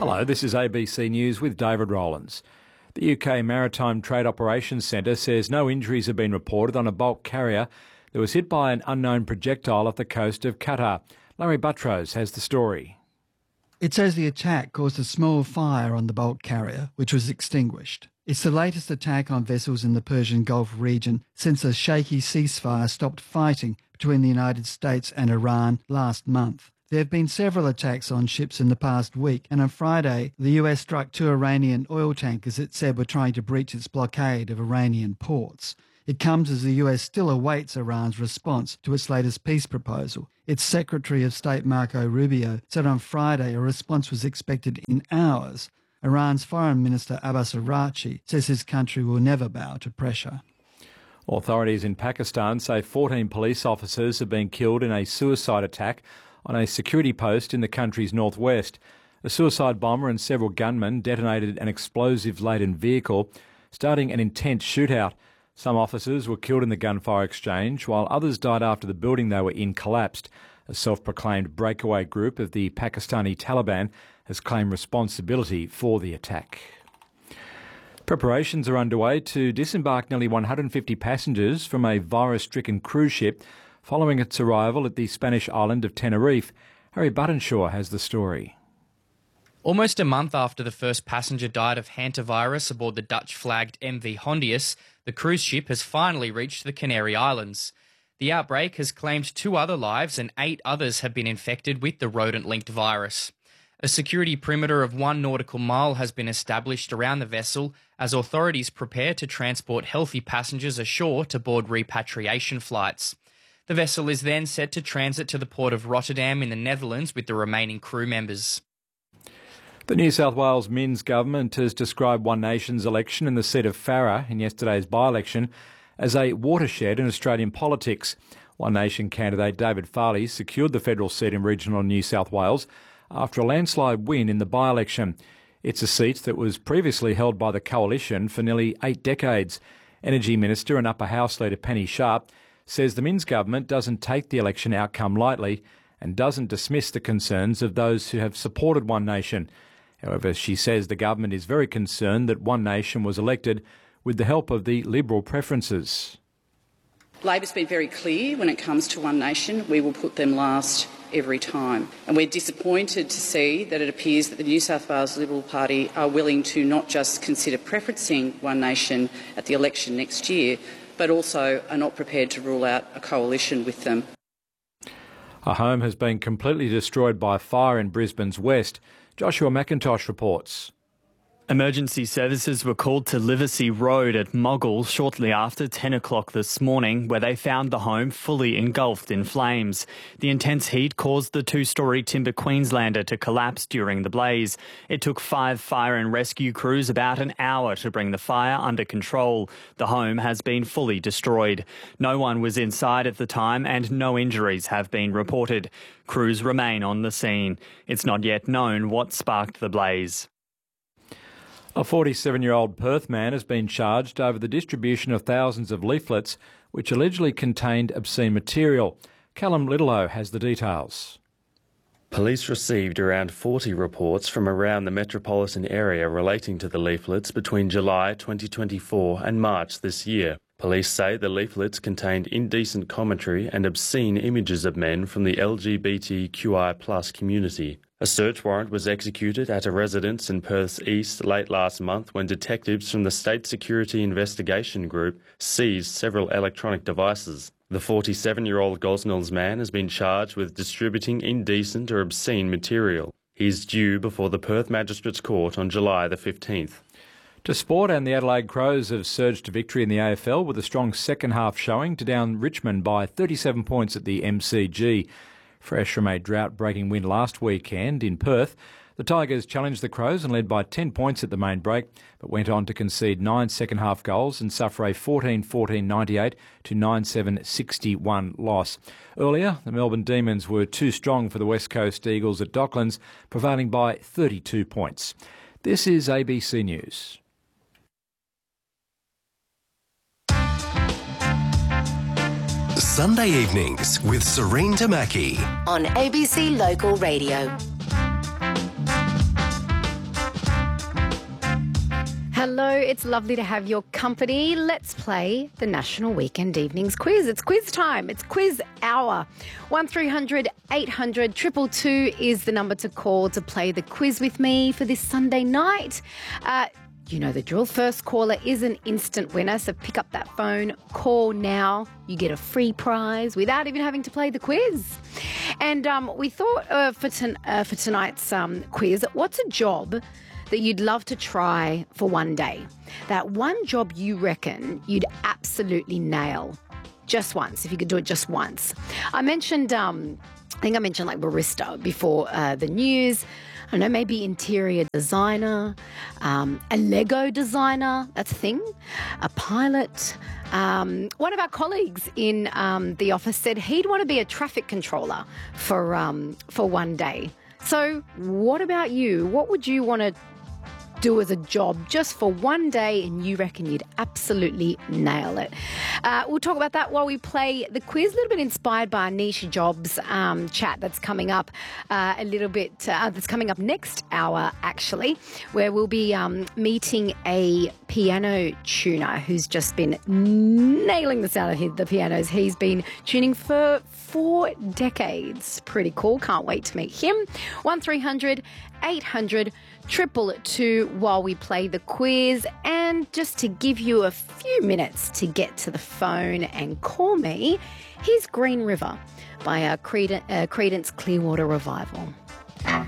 Hello, this is ABC News with David Rowlands. The UK Maritime Trade Operations Centre says no injuries have been reported on a bulk carrier that was hit by an unknown projectile off the coast of Qatar. Larry Buttrose has the story. It says the attack caused a small fire on the bulk carrier, which was extinguished. It's the latest attack on vessels in the Persian Gulf region since a shaky ceasefire stopped fighting between the United States and Iran last month. There have been several attacks on ships in the past week, and on Friday, the US struck 2 Iranian oil tankers it said were trying to breach its blockade of Iranian ports. It comes as the US still awaits Iran's response to its latest peace proposal. Its Secretary of State Marco Rubio said on Friday a response was expected in hours. Iran's Foreign Minister Abbas Araghchi says his country will never bow to pressure. Authorities in Pakistan say 14 police officers have been killed in a suicide attack on a security post in the country's northwest. A suicide bomber and several gunmen detonated an explosive-laden vehicle, starting an intense shootout. Some officers were killed in the gunfire exchange, while others died after the building they were in collapsed. A self-proclaimed breakaway group of the Pakistani Taliban has claimed responsibility for the attack. Preparations are underway to disembark nearly 150 passengers from a virus-stricken cruise ship following its arrival at the Spanish island of Tenerife. Harry Buttonshaw has the story. Almost a month after the first passenger died of hantavirus aboard the Dutch-flagged MV Hondius, the cruise ship has finally reached the Canary Islands. The outbreak has claimed 2 other lives and 8 others have been infected with the rodent-linked virus. A security perimeter of 1 nautical mile has been established around the vessel as authorities prepare to transport healthy passengers ashore to board repatriation flights. The vessel is then set to transit to the port of Rotterdam in the Netherlands with the remaining crew members. The New South Wales Minns government has described One Nation's election in the seat of Farrer in yesterday's by-election as a watershed in Australian politics. One Nation candidate David Farley secured the federal seat in regional New South Wales after a landslide win in the by-election. It's a seat that was previously held by the Coalition for nearly 8 decades. Energy Minister and Upper House Leader Penny Sharp says the Minns government doesn't take the election outcome lightly and doesn't dismiss the concerns of those who have supported One Nation. However, she says the government is very concerned that One Nation was elected with the help of the Liberal preferences. Labor's been very clear when it comes to One Nation. We will put them last every time. And we're disappointed to see that it appears that the New South Wales Liberal Party are willing to not just consider preferencing One Nation at the election next year, but also are not prepared to rule out a coalition with them. A home has been completely destroyed by fire in Brisbane's west. Joshua McIntosh reports. Emergency services were called to Liversey Road at Moggle shortly after 10 o'clock this morning, where they found the home fully engulfed in flames. The intense heat caused the 2-storey timber Queenslander to collapse during the blaze. It took 5 fire and rescue crews about an hour to bring the fire under control. The home has been fully destroyed. No one was inside at the time and no injuries have been reported. Crews remain on the scene. It's not yet known what sparked the blaze. A 47-year-old Perth man has been charged over the distribution of thousands of leaflets which allegedly contained obscene material. Callum Littleow has the details. Police received around 40 reports from around the metropolitan area relating to the leaflets between July 2024 and March this year. Police say the leaflets contained indecent commentary and obscene images of men from the LGBTQI+ community. A search warrant was executed at a residence in Perth's east late last month when detectives from the State Security Investigation Group seized several electronic devices. The 47-year-old Gosnells man has been charged with distributing indecent or obscene material. He is due before the Perth Magistrates Court on July the 15th. To sport, and the Adelaide Crows have surged to victory in the AFL with a strong second-half showing to down Richmond by 37 points at the MCG. Fresh from a drought-breaking win last weekend in Perth, the Tigers challenged the Crows and led by 10 points at the main break, but went on to concede 9 second-half goals and suffer a 14-14-98 to 9-7-61 loss. Earlier, the Melbourne Demons were too strong for the West Coast Eagles at Docklands, prevailing by 32 points. This is ABC News. Sunday evenings with Serene Tamaki on ABC Local Radio. Hello, it's lovely to have your company. Let's play the National Weekend Evenings Quiz. It's quiz time. It's quiz hour. 1300 800 222 is the number to call to play the quiz with me for this Sunday night. You know the drill. First caller is an instant winner, so pick up that phone, call now. You get a free prize without even having to play the quiz. And we thought for tonight's quiz, what's a job that you'd love to try for one day? That one job you reckon you'd absolutely nail just once, if you could do it just once. I mentioned, I think I mentioned like barista before the news. I don't know, maybe interior designer, a Lego designer, that's a thing, a pilot. One of our colleagues in the office said he'd want to be a traffic controller for one day. So what about you? What would you want to do as a job just for one day and you reckon you'd absolutely nail it? We'll talk about that while we play the quiz, a little bit inspired by our niche jobs chat that's coming up that's coming up next hour, actually, where we'll be meeting a piano tuner who's just been nailing the sound of the pianos. He's been tuning for 4 decades. Pretty cool. Can't wait to meet him. 1300 800 222 while we play the quiz. And just to give you a few minutes to get to the phone and call me, here's Green River by Creedence Clearwater Revival.